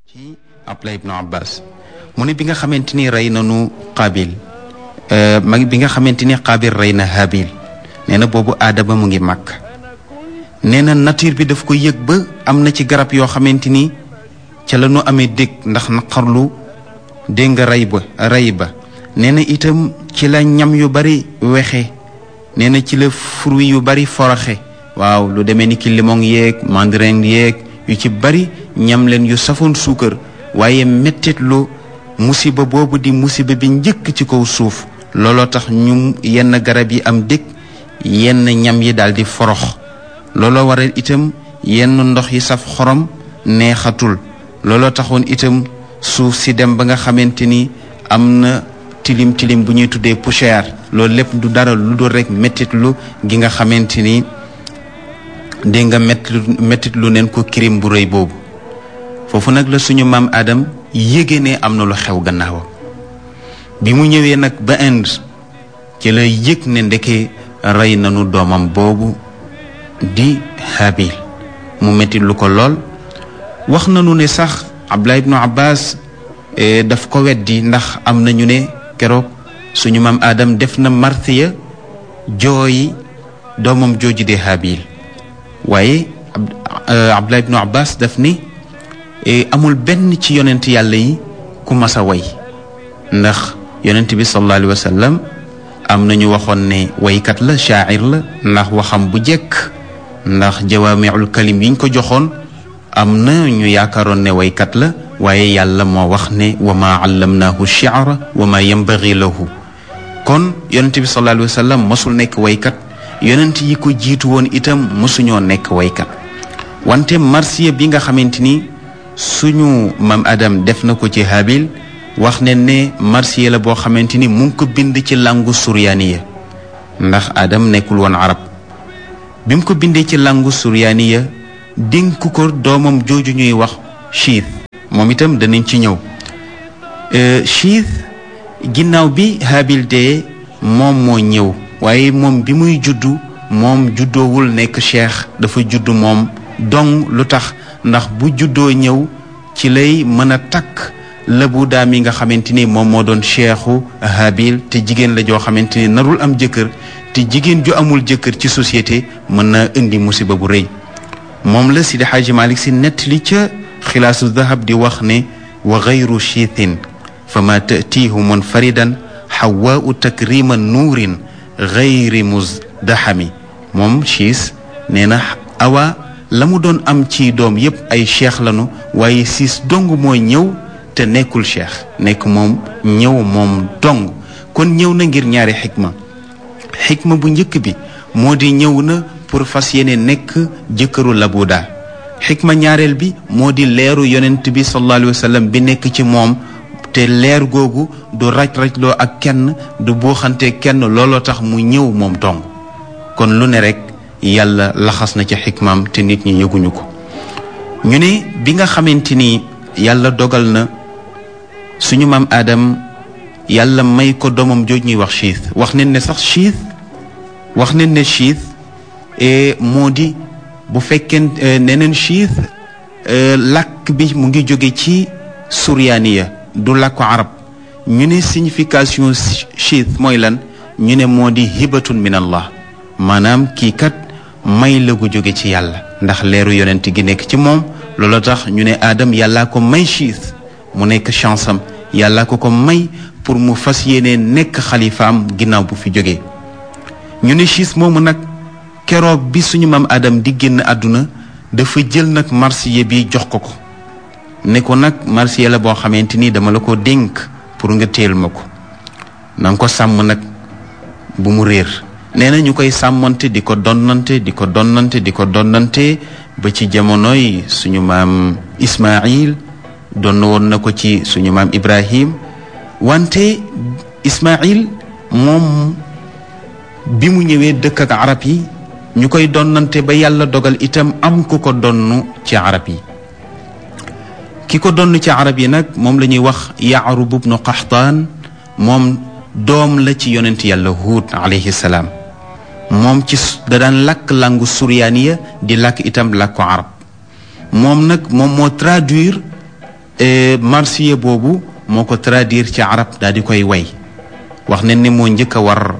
ci Abdullah ibnu Abbas mu ne bi nga xamante ni rey nanu Qaabil bi nga xamante ni Qaabil rey na Haabil nee na boobu Aadama mu ngi màgg nee na nature bi daf ko yëg ba am na ci garab yoo xamante ni ca la ñu amee dégg ndax naqarlu dégg nga rey ba nee na itam ci la ñam yu bari wexe nee na ci la fruit yu bari foroxe waaw lu demee ni ki limon yeeg mandarin yeeg yu ci bari ñam leen yu safoon suukar waaye mettit lu musiba boobu di musiba bi njëkk ci kaw suuf looloo tax ñu yenn garab yi am dëkk yenn ñam yi daal di forox looloo waral itam yenn ndox yi saf xorom neexatul looloo taxoon itam suuf si dem ba nga xamante ni am na tilim tilim bu ñuy tuddee poussière loolu lépp du dara lu dul rek mettit lu gi nga xamante ni dégg nga mettit lu neen ko kirim bu rëy boobu foofu nag la suñu maam Adam yéege ne am na lu xew gannaawam bi mu ñëwee nag ba Inde ci la yëg ne ndeke rey nanu doomam boobu di Haabil mu mettit lu ko lool wax nanu ne sax Abdullah ibnu Abbas daf ko weddi ndax am nañu ne keroog suñu maam Adam def na marsiya jooyi doomam jooju de Haabil waaye Abdullah ibnu Abbas daf ni amul benn ci yonent yàlla yi ku mas a way ndax yonent bi sallallahu alayhi wa sallam am nañu waxoon ne waykat la shaa'ir la ndax waxam bu jekk ndax jawaami'ul kalim yiñ ko joxoon am na ñu yaakaaroon ne waykat la waaye yàlla moo wax ne wa maa allamnaahu shi'ra wa maa yanbaghi lahu kon yonent bi sallallahu alayhi wa sallam mosul nekk waykat yonent yi ko jiitu woon itam mosuñoo nekk waykat wante marsiya bi nga xamante ni suñu maam Adam def na ko ci Haabil wax ne ne marsiya la boo xamante ni mu ngi ko bind ci langu suryaaniya ndax Adam nekkul woon arab bi mu ko bindee ci langu suryaaniya dénk ko doomam jooju ñuy wax Chiith moom itam danañ ci ñëw Chiith ginnaaw bi Haabil dee moom moo ñëw waaye moom bi muy juddu moom juddoowul nekk cheikh dafa juddu moom dong lu tax ndax bu juddoo ñëw ci lay mën a takk lëbu daam yi nga xamante ni moom moo doon cheikhu Haabil te jigéen la joo xamante ni narul am jëkkër te jigéen ju amul jëkkër ci société mën na indi musiba bu rëy moom la Sidi Xaaji Malik Si nettali ca xilaasu dahab di wax ne wa gayru chiithin fa ma tatiihu munfaridan xawaau takrima nuurin gayri musdahami moom Chiis nee na awa la mu doon am ci doom yépp ay cheikh lanu waaye siis dong moo ñëw te nekkul cheikh nekk moom ñëw moom dong kon ñëw na ngir ñaari xikma bu njëkk bi moo di ñëw na pour fas yéene nekk jëkkëru labuda xikma ñaareel bi moo di leeru yonent bi sallallahu alayhi wa sallam bi nekk ci moom te leer googu du raj-rajloo ak kenn du buuxante kenn looloo tax mu ñëw moom dong kon lu ne rek yàlla laxas na ci xikmaam te nit ñi yëguñu ko ñu ne bi nga xamante ni yàlla dogal na suñu maam Adam yàlla may ko doomam jooj ñuy wax Chiith wax nañ ne sax Chiith moo di bu fekkee neneen Chiith làkk bi mu ngi jóge ci suryaaniya du làkku arab ñu ne signification Chiith mooy lan ñu ne moo di hibatun min Allah maanaam kii kat may la gu jóge ci yàlla ndax leeru yonent gi nekk ci moom loolu tax ñu ne Adam yàllaa ko may Chiith mu nekk chance am yàllaa ko may pour mu fas yéene nekk xalifaam ginnaaw bu fi jógee ñu ne Chiith moomu nag keroog bi suñu maam Adam di génn àdduna dafa jël nag marsiya bi jox ko ne ko nag marsiya la boo xamante ni dama la ko dénk pour nga téel ma ko na nga ko sàmm nag bu mu réer nee na ñu koy sàmmante di ko donnante ba ci jamonoy suñu maam Ismaïl donn woon na ko ci suñu maam Ibrahim wante Ismaïl moom bi mu ñëwee dëkk ak arab yi ñu koy donnante ba yàlla dogal itam am ku ko donn ci arab yi ki ko donn ci arab yi nag moom la ñuy wax Yaarub ibnu Qaxtaan moom doom la ci yonent yàlla Huud alayhi salaam moom ci da daan làkk langu suryaaniya di làkk itam làkku arab moom nag moom moo traduire marsiya boobu moo ko traduire ci arab daal di koy way wax ne ni moo njëkk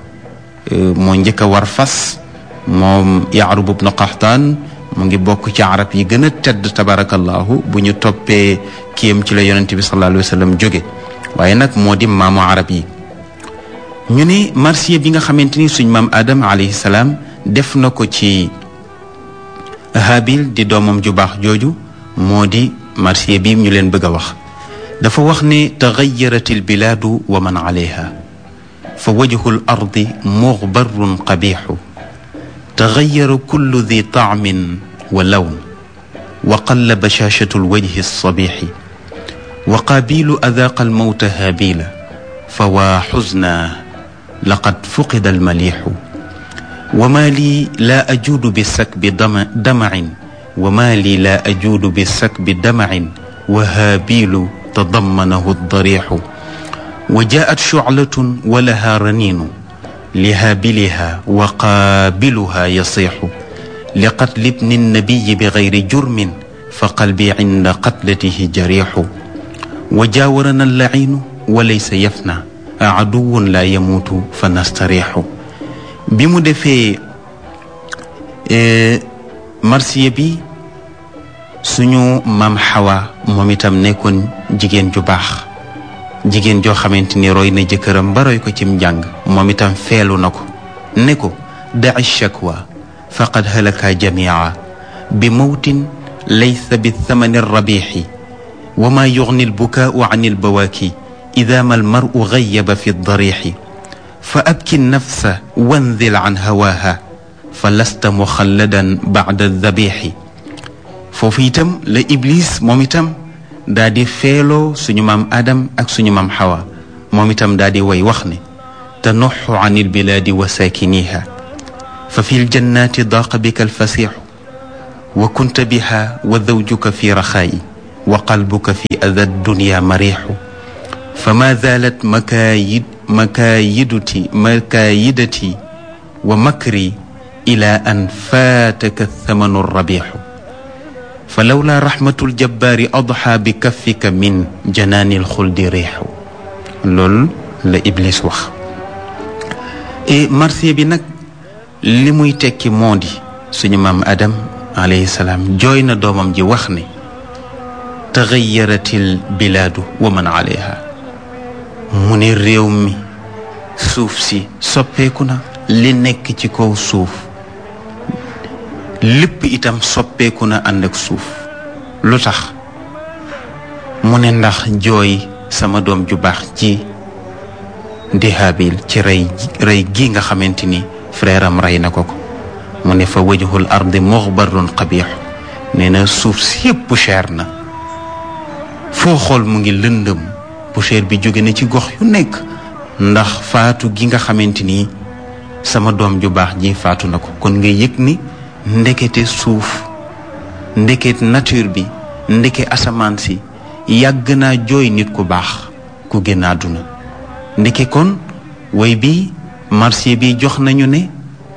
a war fas moom Yaarub ibn Qaxtaan mu ngi bokk ci arab yi gën a tedd tabarakallahu bu ñu toppee kiyam ci la yonente bi sallallahu alayhi wa sallam jóge waaye nag moo di maamu arab yi ñu ne marsiya bi nga xamante ni suñ maam Adam alayhi salaam def na ko ci Habil di doomam ju baax jooju moo di marsiya bi ñu leen bëgg a wax dafa wax ne taxayarat albilaadu wa man alayha fa wajhu al ardi muxbarun qabixu taxayara kullu di taamin wa lawn wa qalla bashashatu alwajhi alsabixi wa qaabilu adaaqa almawta haabila fa waa xusna laqad fuqida almalixu wa maa lii laa ajuudu bisakbi damacin wa maa lii laa ajuudu bisakbi damacin wa haabilu tadammanahu aldarixu wa jaat shuclatun wa laha raniinu lihaabiliha wa qaabiluha yasixu liqatli ibni nnabiyi bigayri jurmin fa qalbi cinda qatlatihi jarixu wa jaawarana allaciinu wa laysa yafna aduwun laa yamuutu fa nastarixu bi mu defee marsiya bi suñu maam Xawa moom itam nekkoon jigéen ju baax jigéen joo xamante ni roy na jëkkëram ba roy ko cim njàng moom itam feelu na ko ne ko daci shakwa faqad halaka jamia bi mawtin laysa bi thamani rabixi wa ma yugni albukaau an albawaaki ida ma almaru gayaba fi darixi fa abki nafsa wanzil an hawaaha fa lasta muxalladan bacda dabixi foofu itam la Iblis moom itam daa di feeloo suñu maam Adam ak suñu maam Xawa moom itam daa di way wax ne tanuxu an albilaadi wa saakiniha fa fi ljannaati daaqa bika alfasixu wa kunta biha wa zawjuka fi raxaayi wa qalbuka fi ada dunya marixu fa ma zaalat makaayidati wa makri ila an faataka thamanu rabixu fa lawla raxmatul jabbaari adxa bi kaffika min janaanil xuldi riixu loolu la Iblis wax marsiya bi nag li muy tekki moo di suñu maam Adam alayhi salaam jooy na doomam ji wax ne taxayaratil bilaadu wa man alayha mu ne réew mi suuf si soppeeku na li nekk ci kaw suuf lépp itam soppeeku na ànd ak suuf lu tax mu ne ndax jooy sama doom ju baax ji di Habil ci rey gi nga xamante ni frère am rey na ko mu ne fa wajhul ardi muxbarun qabix nee na suuf si yëpp poussière na foo xool mu ngi lëndëm poussière bi jóge na ci gox yu nekk ndax faatu gi nga xamante ni sama doom ju baax ji faatu na ko kon nga yëg ni ndekete suuf ndeket nature bi ndeke asamaan si yàgg naa jooy nit ku baax ku génn àdduna ndeke kon way bi marsiya bi jox nañu ne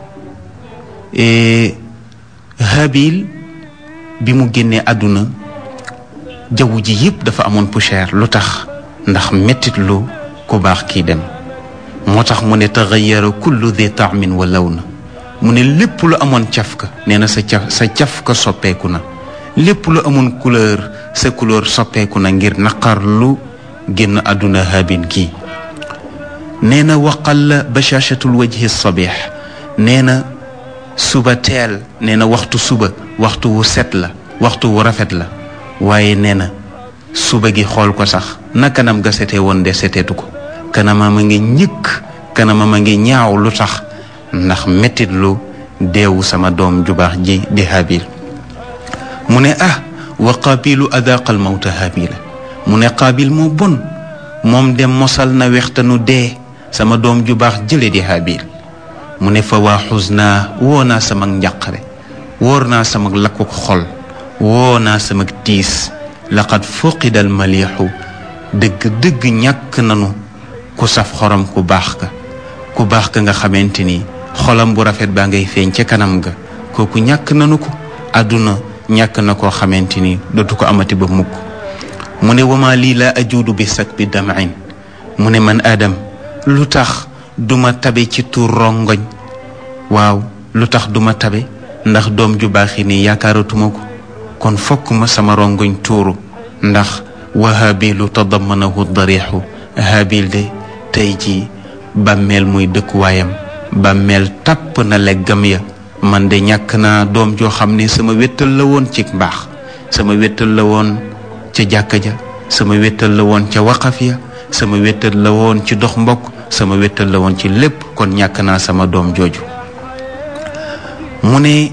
Habil bi mu génnee àdduna jaww ji yëpp dafa amoon poussière lu tax ndax mettit lu ku baax kii dem moo tax mu ne taxayara kullu di taamin wa lawna mu ne lépp lu amoon cafka nee na sa cafka soppeeku na lépp lu amoon couleur sa couleur soppeeku na ngir naqar lu génn àdduna Habil kii nee na waqalla bashaashatul wajhi sabih nee na suba teel nee na waxtu suba waxtu wu set la waxtu wu rafet la waaye nee na suba gi xool ko sax na kanam ga setee woon de seteetu ko kanamam a ngi ñëkk kanamam a ngi ñaaw lu tax ndax mettit lu deewu sama doom ju baax ji di Habil mu ne wa qaabilu adaqal mawta Habila mu ne Qaabil moo bon moom dem mosal na wextanu dee sama doom ju baax jële di Habil mu ne fa waa xusnaa woo naa sama njàqare wóor naa sama lakku xol woo naa sama tiis laqad fuqidal maliixu dëgg ñàkk nanu ku saf xorom ku baax ka nga xamante ni xolam bu rafet baa ngay feeñ ca kanam ga kooku ñàkk nanu ko àdduna ñàkk na koo xamante ni dootu ko amati ba mukk mu ne wama lii laa ajuudu bi sakbi damain mu ne man Adam lu tax duma tabe ci tuur rongoñ waaw lu tax duma tabe ndax doom ju baaxi nii yaakaaratuma ko kon fokk ma sama rongoñ tuuru ndax wa Haabilu tadammanahu darixu Haabil de tey ji bàmmeel muy dëkkuwaayam bàmmeel tàpp na leggam ya man de ñàkk naa doom joo xam ne sama wéttal la woon ci mbaax sama wéttal la woon ca jàkka ja sama wéttal la woon ca waqaf ya sama wéttal la woon ci dox mbokk sama wéttal la woon ci lépp kon ñàkk naa sama doom jooju mu ne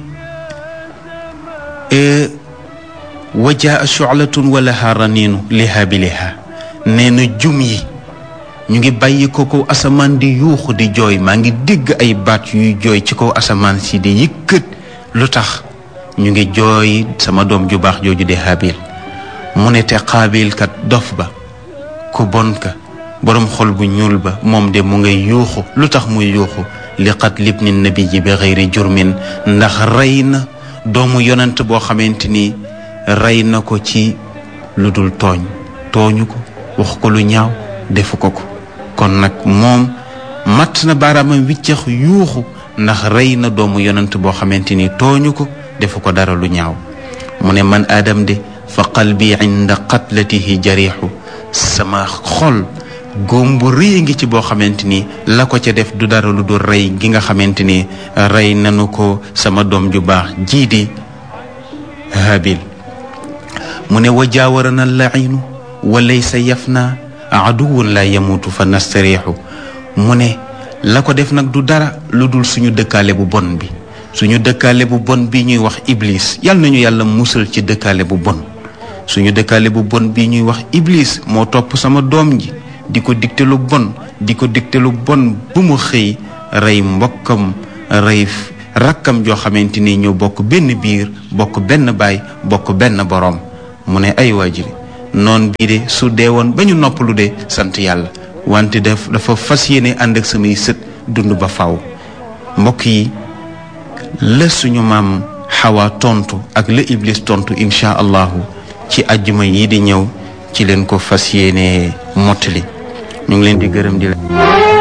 wajaa shu'latun wa laha raniinu li haabiliha nee na jum yi ñu ngi bàyyi ko kaw asamaan di yuuxu di jooy maa ngi dégg ay baat yuy jooy ci kaw asamaan si di yëkkat lu tax ñu ngi jooy sama doom ju baax jooju di Haabil mu ne te Qaabil kat dof ba ku bon ka boroom xol bu ñuul ba moom de mu ngay yuuxu lu tax muy yuuxu li qatli ibni nabiyyi bi ghayri jurmin ndax rey na doomu yonent boo xamante ni rey na ko ci lu dul tooñu ko wax ko lu ñaaw defu ko kon nag moom matt na baaraamam wiccax yuuxu ndax rey na doomu yonent boo xamante ni tooñu ko defu ko dara lu ñaaw mu ne man Adam de fa qalbi inda qatlatihi jariixu sama xol góom bu rëy ngi ci boo xamante ni la ko ca def du dara lu dul rey gi nga xamante ni rey nanu ko sama doom ju baax jii di Haabil mu ne wa jaawarana lainu wa laysa yafna aduwun la yamutu fa nastariixu mu ne la ko def nag du dara lu dul suñu dëkkaale bu bon bi suñu dëkkaale bu bon bi ñuy wax iblis yal nañu yàlla musal ci dëkkaale bu bon suñu dëkkaale bu bon bi ñuy wax iblis moo topp sama doom ji di ko digte lu bon di ko digte lu bon bu mu xëy rey mbokkam rey rakkam joo xamante ni ñoo bokk benn biir bokk benn baay bokk benn boroom mu ne ay waajiri noon bii de su dee woon ba ñu noppalu de sant yàlla wante dafa fas yéene ànd ak samay sët dund ba faw mbokk yi la suñu maam Xawa tontu ak la Iblis tontu incha allahu ci ajjuma yi di ñëw ci leen ko fas yéene mottali ñu ngi leen di gërëm di la